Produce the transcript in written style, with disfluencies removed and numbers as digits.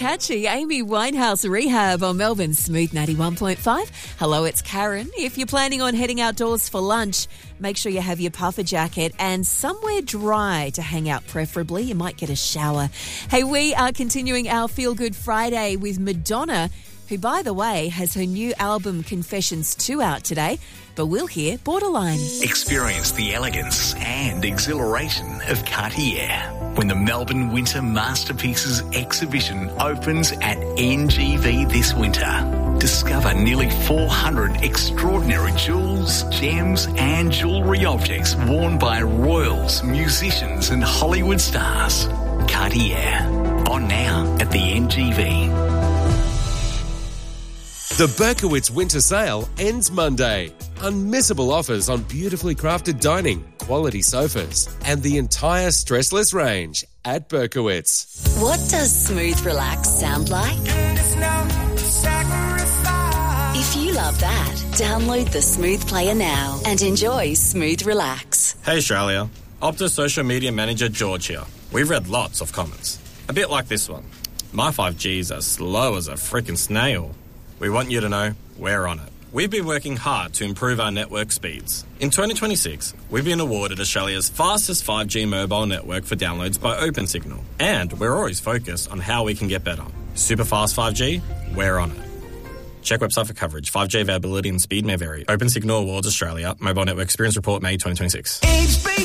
catchy Amy Winehouse Rehab on Melbourne's Smooth 91.5. Hello, it's Karen. If you're planning on heading outdoors for lunch, make sure you have your puffer jacket and somewhere dry to hang out preferably. You might get a shower. Hey, we are continuing our Feel Good Friday with Madonna, who, by the way, has her new album Confessions 2 out today, but we'll hear Borderline. Experience the elegance and exhilaration of Cartier when the Melbourne Winter Masterpieces exhibition opens at NGV this winter. Discover nearly 400 extraordinary jewels, gems and jewellery objects worn by royals, musicians and Hollywood stars. Cartier, on now at the NGV. The Berkowitz Winter Sale ends Monday. Unmissable offers on beautifully crafted dining, quality sofas, and the entire stressless range at Berkowitz. What does Smooth Relax sound like? If you love that, download the Smooth Player now and enjoy Smooth Relax. Hey Australia, Optus social media manager George here. We've read lots of comments. A bit like this one. My 5G's as slow as a freaking snail. We want you to know we're on it. We've been working hard to improve our network speeds. In 2026, we've been awarded Australia's fastest 5G mobile network for downloads by Opensignal. And we're always focused on how we can get better. Super fast 5G, we're on it. Check website for coverage. 5G availability and speed may vary. Opensignal Awards Australia. Mobile Network Experience Report, May 2026.